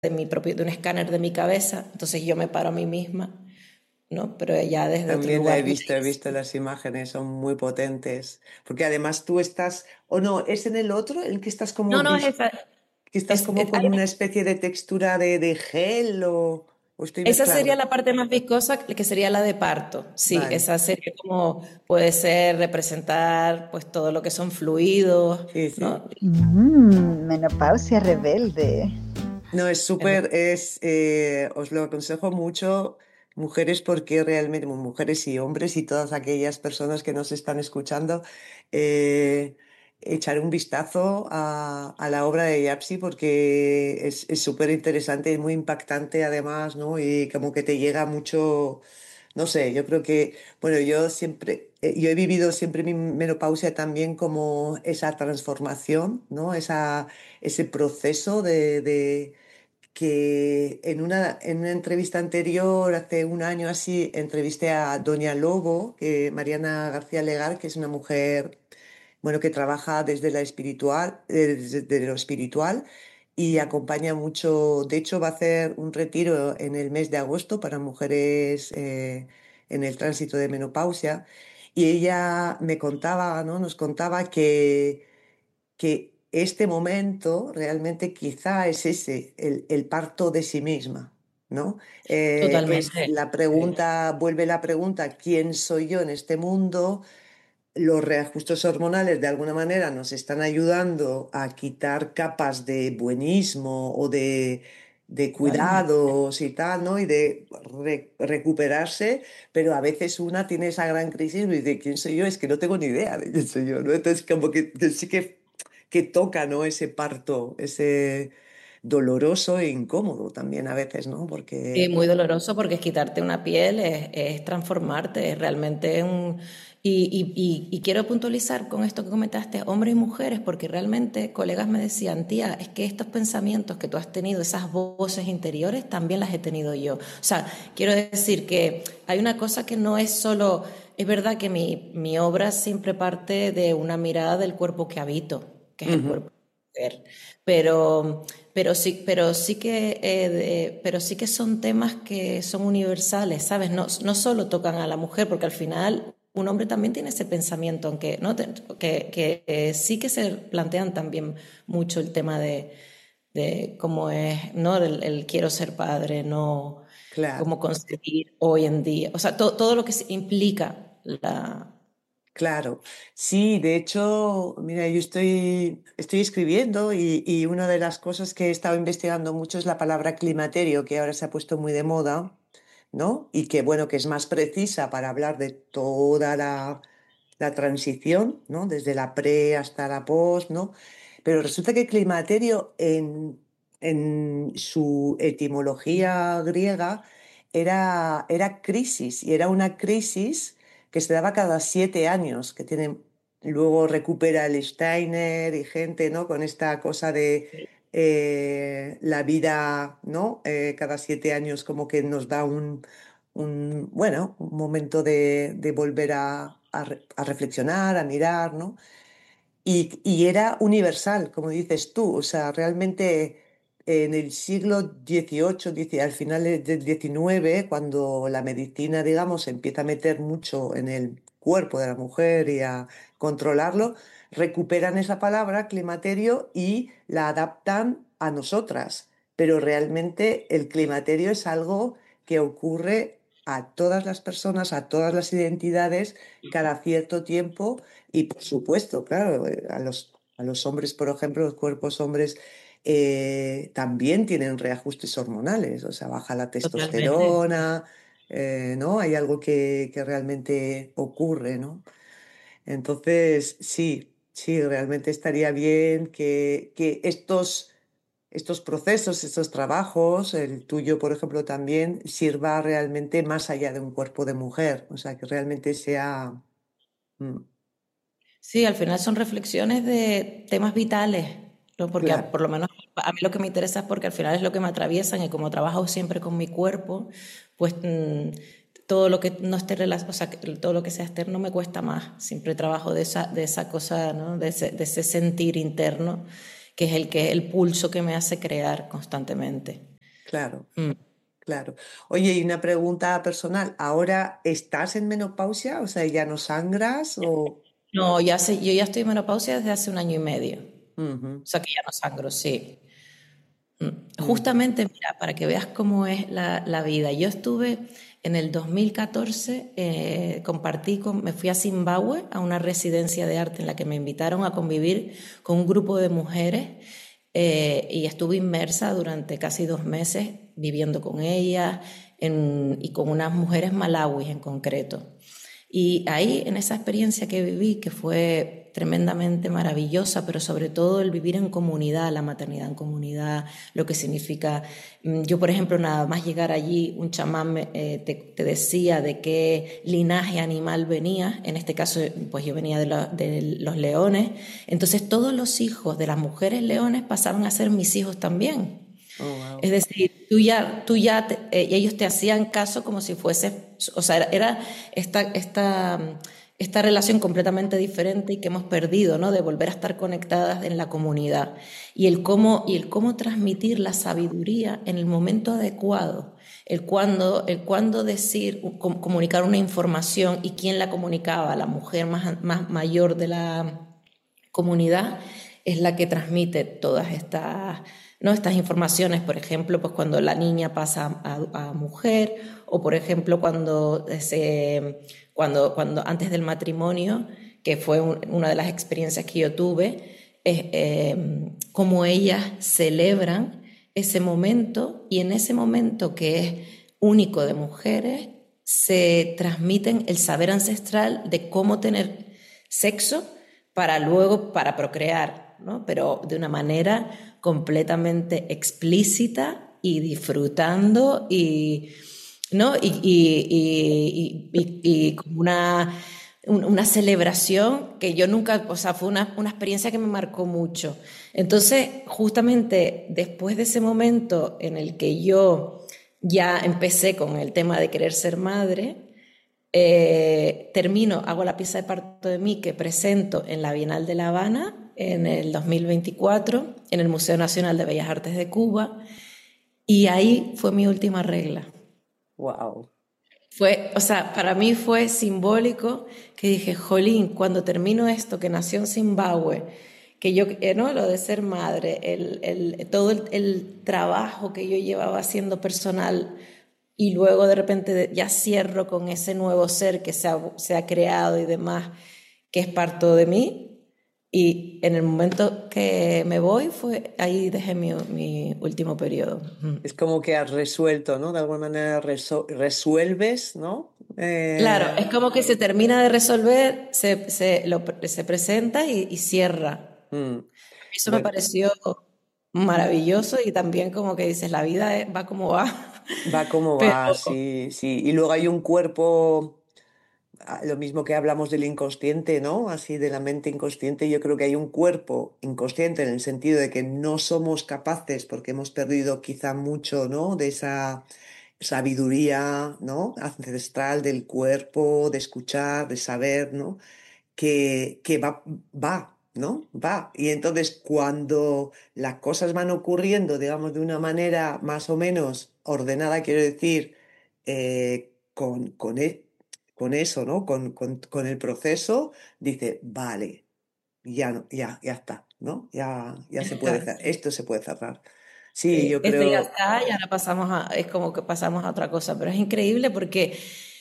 de un escáner de mi cabeza, entonces yo me paro a mí misma, ¿no? Pero ya desde otro También la lugar. he visto las imágenes, son muy potentes. Porque además tú estás, o no, es en el otro, el que estás como, No, no, es esa. que estás como con una especie de textura de gel o estoy Esa mezclando. sería la parte más viscosa, que sería la de parto. Sí, Vale, esa sería como puede ser representar pues todo lo que son fluidos, sí, sí. ¿no? Menopausia rebelde. No, es súper, os lo aconsejo mucho, mujeres, porque realmente, bueno, mujeres y hombres y todas aquellas personas que nos están escuchando, eh, echar un vistazo a la obra de Yapsi porque es súper interesante y muy impactante además, ¿no? Y como que te llega mucho, no sé, yo creo que, bueno, yo siempre, yo he vivido siempre mi menopausia también como esa transformación, ¿no? Ese proceso de que en una entrevista anterior, hace un año así, entrevisté a Doña Lobo, Mariana García Legar, que es una mujer, bueno, que trabaja desde la espiritual, desde lo espiritual y acompaña mucho. De hecho, va a hacer un retiro en el mes de agosto para mujeres en el tránsito de menopausia. Y ella me contaba, ¿no? Nos contaba que este momento realmente quizá es ese, el parto de sí misma, ¿no? Es Totalmente. la Sí. pregunta, vuelve la pregunta, ¿quién soy yo en este mundo? Los reajustes hormonales de alguna manera nos están ayudando a quitar capas de buenismo o de Totalmente. cuidados y tal, ¿no? Y de recuperarse, pero a veces una tiene esa gran crisis y dice, ¿quién soy yo? Es que no tengo ni idea de quién soy yo, ¿no? Entonces, como que sí que toca, ¿no? Ese parto, ese doloroso e incómodo también a veces, ¿no? Sí, Porque... muy doloroso porque es quitarte una piel, es transformarte, es realmente un... Y quiero puntualizar con esto que comentaste, hombres y mujeres, porque realmente colegas me decían, tía, es que estos pensamientos que tú has tenido, esas voces interiores, también las he tenido yo. O sea, quiero decir que hay una cosa que no es solo... Es verdad que mi obra siempre parte de una mirada del cuerpo que habito, que es el Ujú, cuerpo de mujer, pero pero sí que son temas que son universales, ¿sabes? No, no solo tocan a la mujer, porque al final un hombre también tiene ese pensamiento, aunque no sí que se plantean también mucho el tema de cómo es, ¿no? El quiero ser padre, no claro. cómo concebir hoy en día. O sea, todo lo que implica la... Claro, sí, de hecho, mira, estoy escribiendo y una de las cosas que he estado investigando mucho es la palabra climaterio, que ahora se ha puesto muy de moda, ¿no? Y que, bueno, que es más precisa para hablar de toda la transición, ¿no? Desde la pre hasta la post, ¿no? Pero resulta que climaterio en su etimología griega era crisis, y era una crisis que se daba cada 7 años, que tiene, luego recupera el Steiner y gente, ¿no? Con esta cosa de la vida, ¿no? Cada 7 años como que nos da bueno, un momento de volver a reflexionar, a mirar, ¿no? Y era universal, como dices tú, o sea, realmente en el siglo XVIII, al final del XIX, cuando la medicina, digamos, se empieza a meter mucho en el cuerpo de la mujer y a controlarlo, recuperan esa palabra, climaterio, y la adaptan a nosotras. Pero realmente el climaterio es algo que ocurre a todas las personas, a todas las identidades, cada cierto tiempo y por supuesto, claro, a los hombres, por ejemplo, los cuerpos hombres también tienen reajustes hormonales, o sea, baja la Totalmente. testosterona, ¿no? Hay algo que realmente ocurre, ¿no? Entonces, sí, sí, realmente estaría bien que estos procesos, estos trabajos, el tuyo, por ejemplo, también sirva realmente más allá de un cuerpo de mujer, o sea, que realmente sea... mm, Sí, al final son reflexiones de temas vitales, ¿no? Porque claro. por lo menos a mí lo que me interesa es porque al final es lo que me atraviesan y como trabajo siempre con mi cuerpo, pues todo lo que no esté o sea, todo lo que sea externo me cuesta más. Siempre trabajo de esa cosa, ¿no? De ese sentir interno, que es el pulso que me hace crear constantemente. claro, Mm. claro. Oye, y una pregunta personal. ¿Ahora estás en menopausia? O sea, ¿ya no sangras o...? No, yo ya estoy en menopausia desde hace un año y medio. Ujú, O sea que ya no sangro, sí. ujú. Justamente, mira, para que veas cómo es la vida. Yo estuve en el 2014, me fui a Zimbabue a una residencia de arte en la que me invitaron a convivir con un grupo de mujeres y estuve inmersa durante casi 2 meses viviendo con ellas y con unas mujeres malawis en concreto. Y ahí, en esa experiencia que viví, que fue tremendamente maravillosa, pero sobre todo el vivir en comunidad, la maternidad en comunidad, lo que significa, yo por ejemplo, nada más llegar allí, un chamán te decía de qué linaje animal venía, en este caso, pues yo venía de los leones, entonces todos los hijos de las mujeres leones pasaban a ser mis hijos también. Oh, Es wow. decir, ellos te hacían caso como si fuese, o sea, era esta relación completamente diferente y que hemos perdido, ¿no? De volver a estar conectadas en la comunidad. Y el cómo transmitir la sabiduría en el momento adecuado, el cuándo decir, comunicar una información y quién la comunicaba, la mujer más mayor de la comunidad es la que transmite todas estas, ¿no? Estas informaciones, por ejemplo, pues cuando la niña pasa a mujer, o por ejemplo cuando antes del matrimonio, que fue una de las experiencias que yo tuve, cómo ellas celebran ese momento y en ese momento que es único de mujeres, se transmiten el saber ancestral de cómo tener sexo para luego, para procrear, ¿no? Pero de una manera completamente explícita y disfrutando y, ¿no? Y como una celebración que yo nunca, o sea, fue una experiencia que me marcó mucho. Entonces, justamente después de ese momento en el que yo ya empecé con el tema de querer ser madre, hago la pieza de parto de mí que presento en la Bienal de La Habana en el 2024, en el Museo Nacional de Bellas Artes de Cuba, y ahí fue mi última regla. Wow. O sea, para mí fue simbólico que dije, jolín, cuando termino esto, que nació en Zimbabue, que yo, ¿no? Lo de ser madre, todo el trabajo que yo llevaba haciendo personal y luego de repente ya cierro con ese nuevo ser que se ha creado y demás, que es parte de mí. Y en el momento que me voy, ahí dejé mi último periodo. Es como que has resuelto, ¿no? De alguna manera resuelves, ¿no? Claro, es como que se termina de resolver, se presenta y cierra. Mm. Eso me Bueno, pareció maravilloso y también como que dices, la vida va como va. va como Pero va, sí, sí. Y luego hay un cuerpo, lo mismo que hablamos del inconsciente, ¿no? Así de la mente inconsciente, yo creo que hay un cuerpo inconsciente en el sentido de que no somos capaces, porque hemos perdido quizá mucho, ¿no? De esa sabiduría, ¿no? Ancestral del cuerpo, de escuchar, de saber, ¿no? Que va, ¿no? Va. Y entonces cuando las cosas van ocurriendo, digamos, de una manera más o menos ordenada, quiero decir, con eso, ¿no? Con el proceso, dice, vale, ya, no, ya está, ¿no? Ya se puede está, cerrar, sí. esto se puede cerrar. Sí, Sí, yo este ya creo, está y ahora es como que pasamos a otra cosa, pero es increíble porque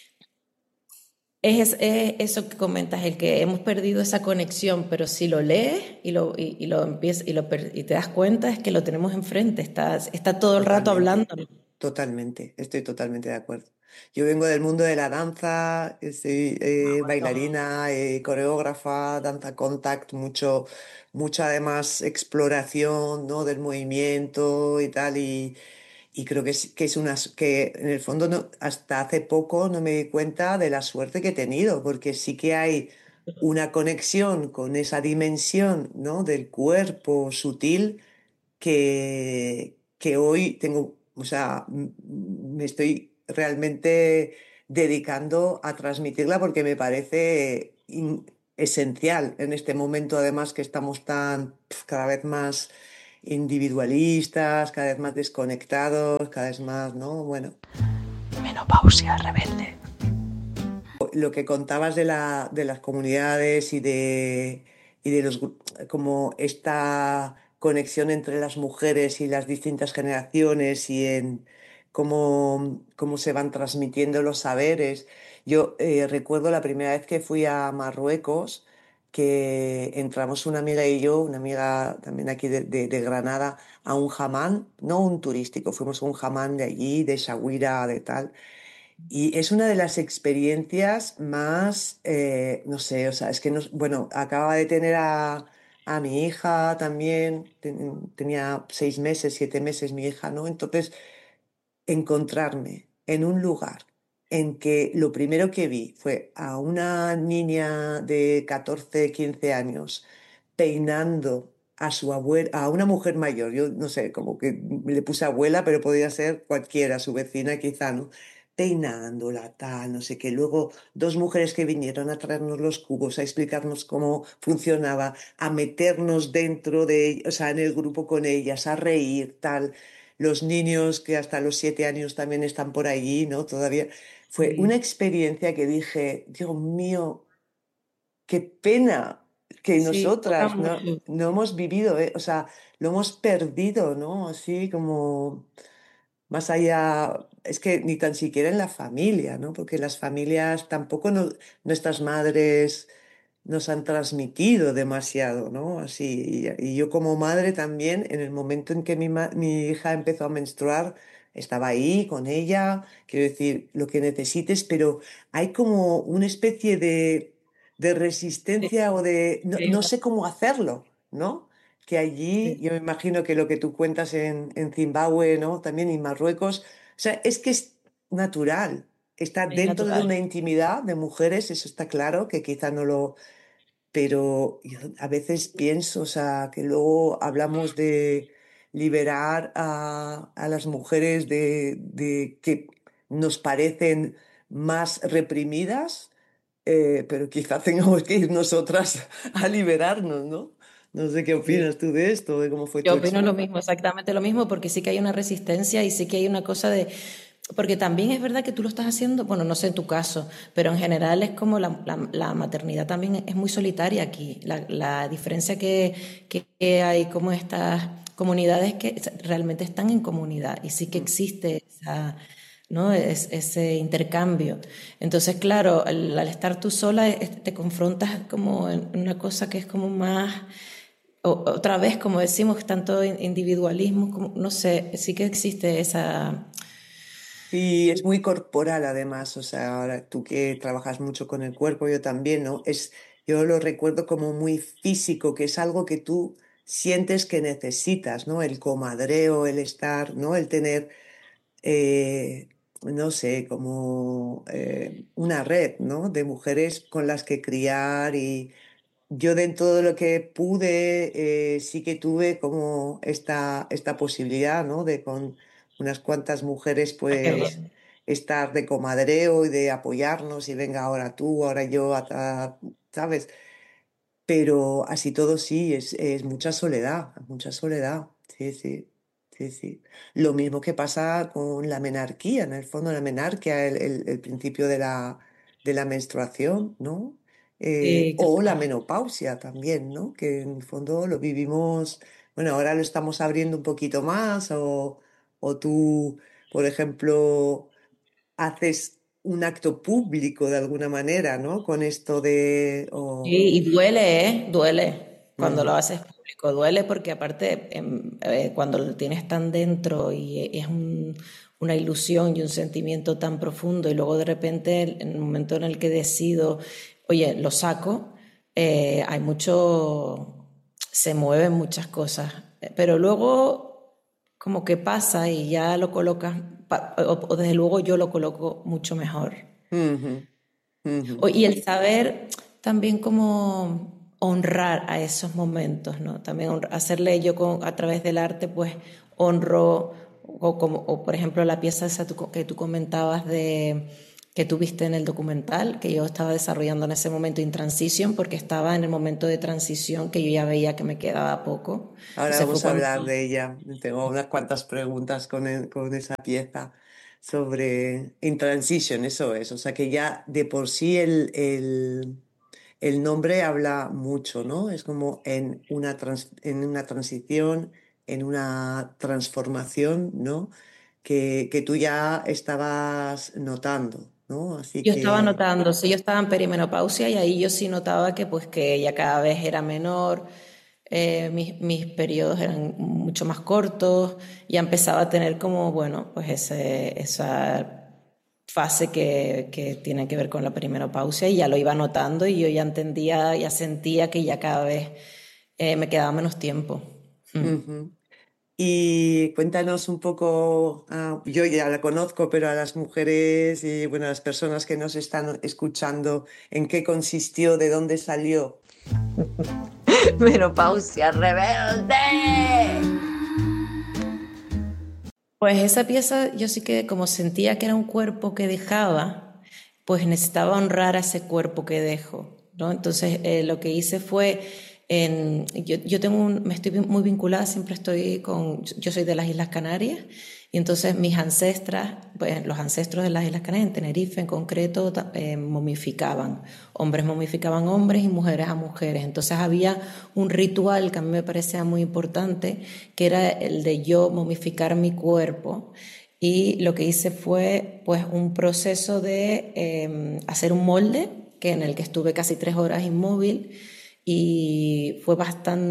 es eso que comentas, el que hemos perdido esa conexión, pero si lo lees y lo empiezas y te das cuenta es que lo tenemos enfrente, está todo el rato totalmente. hablando. Totalmente, estoy totalmente de acuerdo. Yo vengo del mundo de la danza, soy bailarina, coreógrafa, danza contact, mucha además exploración, ¿no? Del movimiento y tal, y creo que en el fondo hasta hace poco no me di cuenta de la suerte que he tenido, porque sí que hay una conexión con esa dimensión, ¿no? Del cuerpo sutil que hoy tengo, o sea, me estoy realmente dedicando a transmitirla porque me parece esencial en este momento, además que estamos cada vez más individualistas, cada vez más desconectados, cada vez más, ¿no? Bueno, Menopausia rebelde. lo que contabas de las comunidades y de como esta conexión entre las mujeres y las distintas generaciones y en cómo se van transmitiendo los saberes. Yo recuerdo la primera vez que fui a Marruecos, que entramos una amiga y yo, una amiga también aquí de Granada, a un hamán, no un turístico, fuimos a un hamán de allí, de Essaouira, de tal. Y es una de las experiencias más, no sé, o sea, es que no, bueno, acababa de tener a mi hija también, tenía 6 meses, 7 meses mi hija, ¿no? Entonces, encontrarme en un lugar en que lo primero que vi fue a una niña de 14 15 años peinando a su abuela, a una mujer mayor, yo no sé, como que le puse abuela, pero podía ser cualquiera, su vecina quizá, ¿no? Peinándola, tal, no sé qué. Luego, dos mujeres que vinieron a traernos los cubos, a explicarnos cómo funcionaba, a meternos dentro de, o sea, en el grupo con ellas, a reír, tal. Los niños que hasta los 7 años también están por allí, ¿no? Todavía. Fue una Sí, experiencia que dije, Dios mío, qué pena que sí, toca nosotras mucho. no hemos vivido, o sea, lo hemos perdido, ¿no? Así como más allá, es que ni tan siquiera en la familia, ¿no? Porque las familias tampoco nuestras madres nos han transmitido demasiado, ¿no? Así, y yo como madre también, en el momento en que mi hija empezó a menstruar, estaba ahí con ella, quiero decir, lo que necesites, pero hay como una especie de Sí, resistencia o de, no, sí, no sé cómo hacerlo, ¿no? Que allí, sí, yo me imagino que lo que tú cuentas en Zimbabue, ¿no? También en Marruecos, o sea, es que es natural, está es dentro de una natural. intimidad de mujeres, eso está claro, que quizá no lo, pero yo a veces pienso, o sea, que luego hablamos de liberar a las mujeres de que nos parecen más reprimidas, pero quizá tengamos que ir nosotras a liberarnos, ¿no? No sé qué Sí. opinas tú de esto, de cómo fue Yo tu opino lo experiencia. mismo, exactamente lo mismo, porque sí que hay una resistencia y sí que hay una cosa de... Porque también es verdad que tú lo estás haciendo, bueno, no sé en tu caso, pero en general es como la maternidad también es muy solitaria aquí. La diferencia que hay como estas comunidades que realmente están en comunidad y sí que Mm. existe esa, ¿no? Ese intercambio. Entonces, claro, al estar tú sola te confrontas como en una cosa que es como más otra vez, como decimos, tanto individualismo, como, no sé, sí que existe esa... Sí, es muy corporal además, o sea, ahora tú que trabajas mucho con el cuerpo, yo también, ¿no? Yo lo recuerdo como muy físico, que es algo que tú sientes que necesitas, ¿no? El comadreo, el estar, ¿no? El tener, no sé, como una red, ¿no? De mujeres con las que criar y yo dentro de lo que pude, sí que tuve como esta posibilidad, ¿no? De con unas cuantas mujeres, Ah, qué pues, bien. estar de comadreo y de apoyarnos y venga ahora tú, ahora yo, ¿sabes? Pero así todo sí, es mucha soledad, mucha soledad. Sí, sí, sí, sí. Lo mismo que pasa con la menarquía, en el fondo la menarquia, el principio de la menstruación, ¿no? Sí, O la claro. menopausia también, ¿no? Que en el fondo lo vivimos, bueno, ahora lo estamos abriendo un poquito más, o tú, por ejemplo, haces un acto público de alguna manera, ¿no? Con esto de... Sí, y duele, ¿eh? Duele. Cuando lo Ujú. haces público, duele porque aparte, cuando lo tienes tan dentro y es una ilusión y un sentimiento tan profundo y luego de repente, en el momento en el que decido, oye, lo saco, hay mucho, se mueven muchas cosas, pero luego como que pasa y ya lo colocas, o desde luego yo lo coloco mucho mejor. Ujú, ujú. Y el saber también cómo honrar a esos momentos, ¿no? También hacerle yo a través del arte, pues honro, o por ejemplo la pieza esa que tú comentabas que tuviste en el documental, que yo estaba desarrollando en ese momento in transition, porque estaba en el momento de transición que yo ya veía que me quedaba poco. Ahora Entonces fue vamos a cuando... hablar de ella. Tengo unas cuantas preguntas con esa pieza sobre In Transition, eso es. O sea que ya de por sí el nombre habla mucho, ¿no? Es como en una transición, en una transformación, ¿no? Que tú ya estabas notando, ¿no? Así Yo estaba que... notando, sí, yo estaba en perimenopausia y ahí yo sí notaba que pues que ella cada vez era menor, mis periodos eran mucho más cortos, ya empezaba a tener como, bueno, pues esa fase que tiene que ver con la perimenopausia y ya lo iba notando y yo ya entendía, ya sentía que ya cada vez me quedaba menos tiempo. Ujú. Y cuéntanos un poco, yo ya la conozco, pero a las mujeres y bueno, a las personas que nos están escuchando, ¿en qué consistió, de dónde salió? Menopausia rebelde. Pues esa pieza yo sí que como sentía que era un cuerpo que dejaba, pues necesitaba honrar a ese cuerpo que dejo, ¿no? Entonces lo que hice fue, yo tengo me estoy muy vinculada, siempre estoy yo soy de las Islas Canarias, y entonces mis ancestras, pues los ancestros de las Islas Canarias, en Tenerife en concreto, momificaban. Hombres momificaban hombres y mujeres a mujeres. Entonces había un ritual que a mí me parecía muy importante, que era el de yo momificar mi cuerpo. Y lo que hice fue pues un proceso de hacer un molde, que en el que estuve casi 3 horas inmóvil, y fue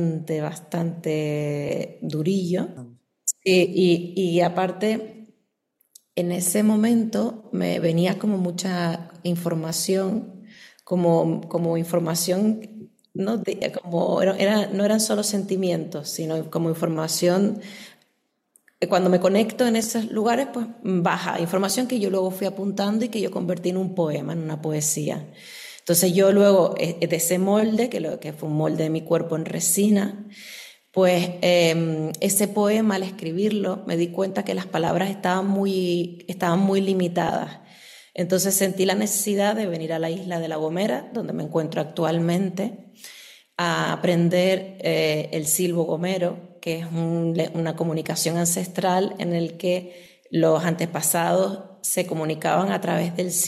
bastante durillo. Y aparte, en ese momento me venía como mucha información, como información, ¿no? No eran solo sentimientos, sino como información. Cuando me conecto en esos lugares, pues baja información que yo luego fui apuntando y que yo convertí en un poema, en una poesía. Entonces yo luego, de ese molde, que fue un molde de mi cuerpo en resina, pues ese poema al escribirlo me di cuenta que las palabras estaban muy limitadas. Entonces sentí la necesidad de venir a la isla de La Gomera, donde me encuentro actualmente, a aprender el silbo gomero, que es una comunicación ancestral en el que los antepasados se comunicaban a través del